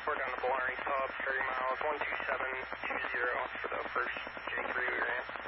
We're down to Bellari Sub, 30 miles, 12720 for the first J3 we ran.